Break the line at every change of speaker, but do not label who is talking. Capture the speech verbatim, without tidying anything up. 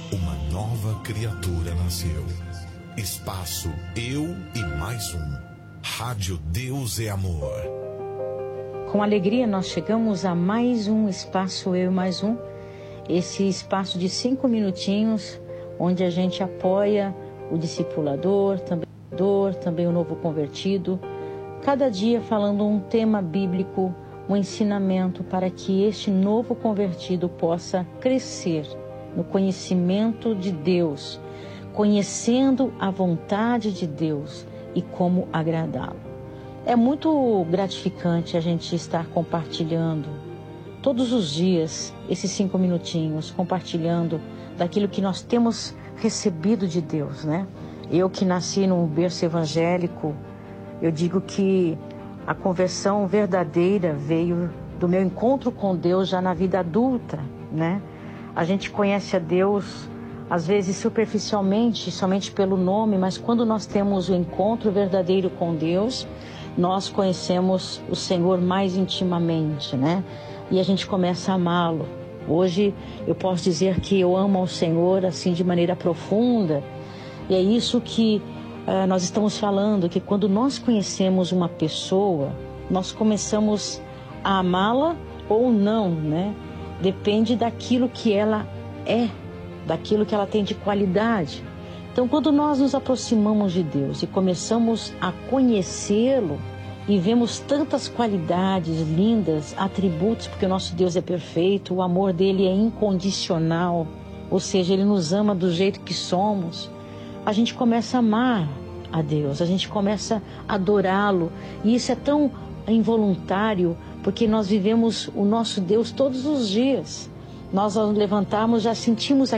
Uma nova criatura nasceu. Espaço Eu e Mais Um. Rádio Deus é Amor.
Com alegria nós chegamos a mais um Espaço Eu e Mais Um. Esse espaço de cinco minutinhos, onde a gente apoia o discipulador, também, também o novo convertido. Cada dia falando um tema bíblico, um ensinamento para que este novo convertido possa crescer no conhecimento de Deus, conhecendo a vontade de Deus e como agradá-lo. É muito gratificante a gente estar compartilhando todos os dias esses cinco minutinhos, compartilhando daquilo que nós temos recebido de Deus, né? Eu que nasci num berço evangélico, eu digo que a conversão verdadeira veio do meu encontro com Deus já na vida adulta, né? A gente conhece a Deus, às vezes superficialmente, somente pelo nome, mas quando nós temos o encontro verdadeiro com Deus, nós conhecemos o Senhor mais intimamente, né? E a gente começa a amá-lo. Hoje eu posso dizer que eu amo ao Senhor assim de maneira profunda. E é isso que uh, nós estamos falando, que quando nós conhecemos uma pessoa, nós começamos a amá-la ou não, né? Depende daquilo que ela é, daquilo que ela tem de qualidade. Então, quando nós nos aproximamos de Deus e começamos a conhecê-lo e vemos tantas qualidades lindas, atributos, porque o nosso Deus é perfeito, o amor dele é incondicional, ou seja, ele nos ama do jeito que somos, a gente começa a amar a Deus, a gente começa a adorá-lo, e isso é tão involuntário, porque nós vivemos o nosso Deus todos os dias. Nós, ao levantarmos, já sentimos